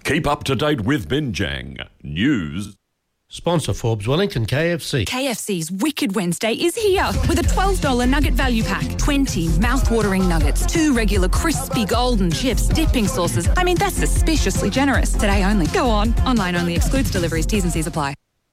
Keep up to date with Binjang News. Sponsor Forbes Wellington KFC. KFC's Wicked Wednesday is here with a $12 nugget value pack. 20 mouth-watering nuggets, 2 regular crispy golden chips, dipping sauces. I mean, that's suspiciously generous. Today only. Go on. Online only. Excludes deliveries. T's and C's apply.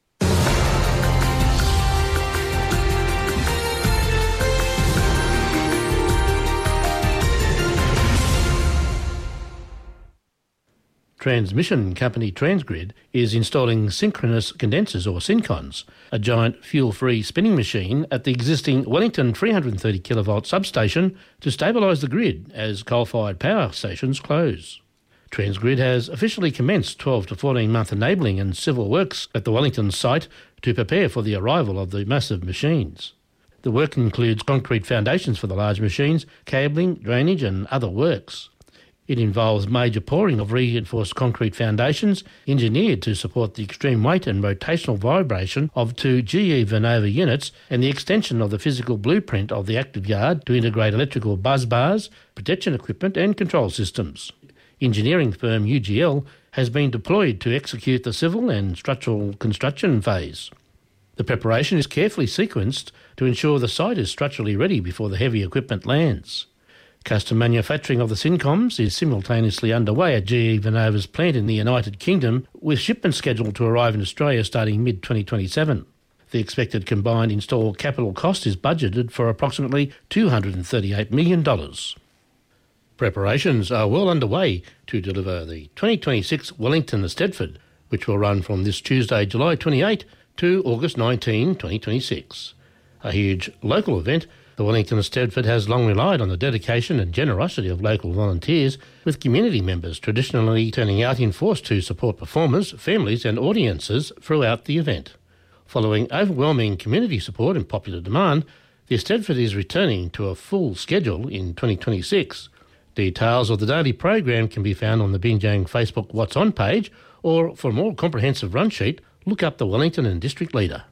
Transmission company Transgrid is installing synchronous condensers, or Syncons, a giant fuel-free spinning machine at the existing Wellington 330 kilovolt substation to stabilise the grid as coal-fired power stations close. Transgrid has officially commenced 12 to 14-month enabling and civil works at the Wellington site to prepare for the arrival of the massive machines. The work includes concrete foundations for the large machines, cabling, drainage and other works. It involves major pouring of reinforced concrete foundations engineered to support the extreme weight and rotational vibration of 2 GE Vernova units and the extension of the physical blueprint of the active yard to integrate electrical buzz bars, protection equipment and control systems. Engineering firm UGL has been deployed to execute the civil and structural construction phase. The preparation is carefully sequenced to ensure the site is structurally ready before the heavy equipment lands. Custom manufacturing of the Syncoms is simultaneously underway at GE Vernova's plant in the United Kingdom, with shipments scheduled to arrive in Australia starting mid-2027. The expected combined install capital cost is budgeted for approximately $238 million. Preparations are well underway to deliver the 2026 Wellington Eisteddfod, which will run from this Tuesday, July 28 to August 19, 2026. A huge local event, the Wellington Eisteddfod has long relied on the dedication and generosity of local volunteers, with community members traditionally turning out in force to support performers, families and audiences throughout the event. Following overwhelming community support and popular demand, the Eisteddfod is returning to a full schedule in 2026. Details of the daily program can be found on the Binjang Facebook What's On page, or for a more comprehensive run sheet, look up the Wellington and District Leader.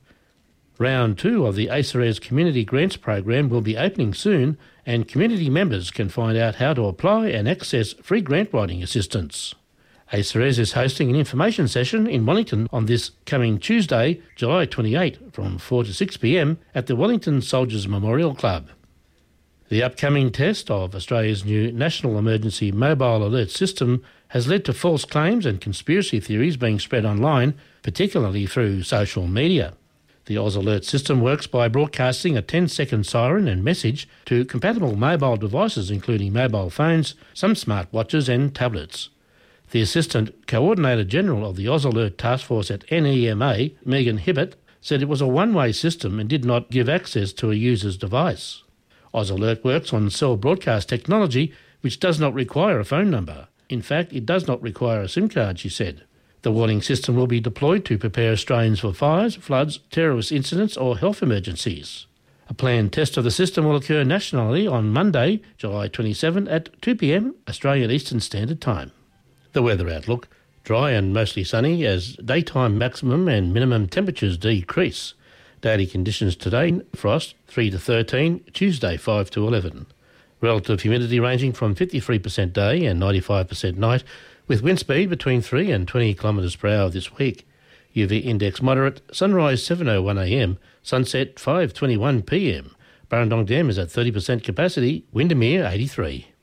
Round 2 of the ACERES Community Grants Program will be opening soon, and community members can find out how to apply and access free grant writing assistance. ACERES is hosting an information session in Wellington on this coming Tuesday, July 28 from 4 to 6 p.m. at the Wellington Soldiers Memorial Club. The upcoming test of Australia's new National Emergency Mobile Alert System has led to false claims and conspiracy theories being spread online, particularly through social media. The Oz Alert system works by broadcasting a 10-second siren and message to compatible mobile devices, including mobile phones, some smartwatches and tablets. The Assistant Coordinator General of the Oz Alert Task Force at NEMA, Megan Hibbett, said it was a one-way system and did not give access to a user's device. Oz Alert works on cell broadcast technology, which does not require a phone number. In fact, it does not require a SIM card, she said. The warning system will be deployed to prepare Australians for fires, floods, terrorist incidents or health emergencies. A planned test of the system will occur nationally on Monday, July 27 at 2 p.m. Australian Eastern Standard Time. The weather outlook: dry and mostly sunny as daytime maximum and minimum temperatures decrease. Daily conditions today: frost 3 to 13, Tuesday 5 to 11. Relative humidity ranging from 53% day and 95% night, with wind speed between 3 and 20 km per hour this week. UV index moderate, sunrise 7:01am, sunset 5:21pm. Burrendong Dam is at 30% capacity, Windermere 83.